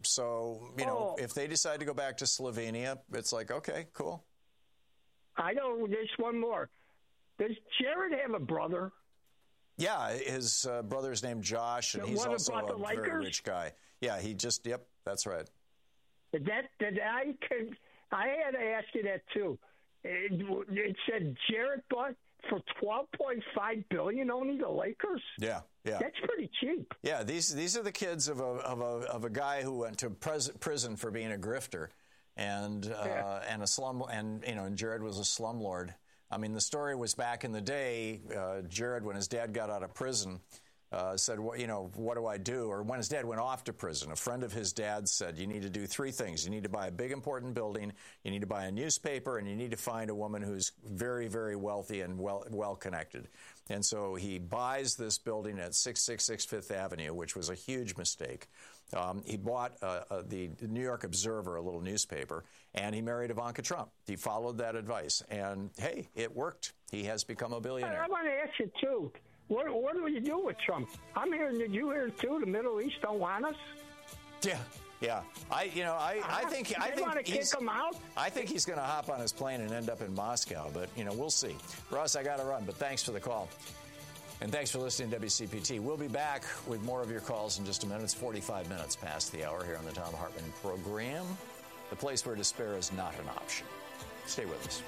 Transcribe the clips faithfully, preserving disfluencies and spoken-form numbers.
So, you know, Oh. if they decide to go back to Slovenia, it's like, okay, cool. I know. There's one more. Does Jared have a brother? Yeah, his uh, brother's named Josh, and The he's one also about the a very Lakers? rich guy. Yeah, he just, yep, that's right. Did that? Did I? Could, I had to ask you that too. It, it said Jared bought for twelve point five billion dollars only the Lakers. Yeah, yeah. That's pretty cheap. Yeah, these these are the kids of a of a of a guy who went to pres- prison for being a grifter, and uh, Yeah. and a slum, and you know, and Jared was a slumlord. I mean, the story was back in the day. Uh, Jared, when his dad got out of prison, uh, said, "What you know? What do I do?" Or when his dad went off to prison, a friend of his dad said, "You need to do three things. You need to buy a big, important building. You need to buy a newspaper, and you need to find a woman who's very, very wealthy and well well connected." And so he buys this building at six sixty-six Fifth Avenue, which was a huge mistake. Um, he bought uh, uh, the New York Observer, a little newspaper, and he married Ivanka Trump. He followed that advice, and hey, it worked. He has become a I, billionaire. I want to ask you too. What What do you do with Trump? I'm hearing. Did you hear too? The Middle East don't want us. Yeah, yeah. I, you know, I, I think, I They think want to kick he's, him out. I think he's going to hop on his plane and end up in Moscow. But you know, we'll see. Russ, I got to run, but thanks for the call. And thanks for listening to W C P T. We'll be back with more of your calls in just a minute. It's forty-five minutes past the hour here on the Thom Hartmann program, the place where despair is not an option. Stay with us.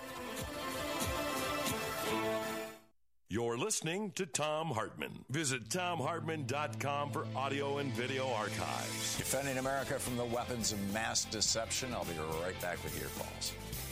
You're listening to Thom Hartmann. Visit Thom Hartmann dot com for audio and video archives. Defending America from the weapons of mass deception. I'll be right back with your calls.